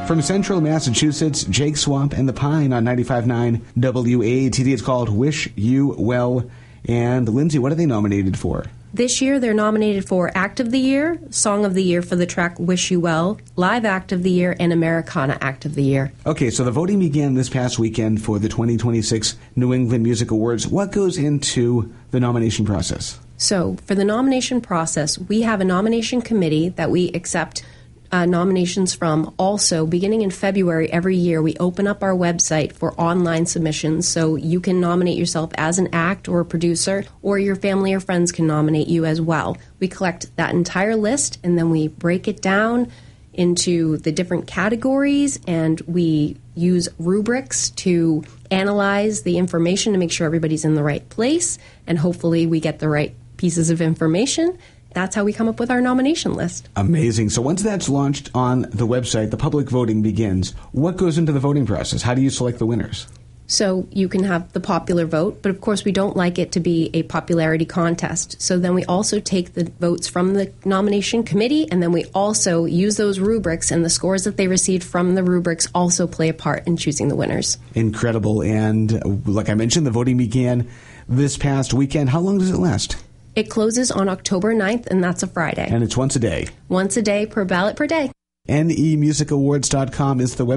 From Central Massachusetts, Jake Swamp and the Pine on 95.9 WATD. It's called Wish You Well. And Lindsay, what are they nominated for? This year, they're nominated for Act of the Year, Song of the Year for the track Wish You Well, Live Act of the Year, and Americana Act of the Year. Okay, so the voting began this past weekend for the 2026 New England Music Awards. What goes into the nomination process? So, for the nomination process, we have a nomination committee that we accept nominations from. Also, beginning in February every year, we open up our website for online submissions, so you can nominate yourself as an act or a producer, or your family or friends can nominate you as well. We collect that entire list, and then we break it down into the different categories, and we use rubrics to analyze the information to make sure everybody's in the right place, and hopefully we get the right pieces of information. That's how we come up with our nomination list. Amazing. So once that's launched on the website, the public voting begins. What goes into the voting process? How do you select the winners? So you can have the popular vote, but of course we don't like it to be a popularity contest. So then we also take the votes from the nomination committee, and then we also use those rubrics, and the scores that they received from the rubrics also play a part in choosing the winners. Incredible. And like I mentioned, the voting began this past weekend. How long does it last? It closes on October 9th, and that's a Friday. And it's once a day. Once a day per ballot per day. NEmusicawards.com is the website.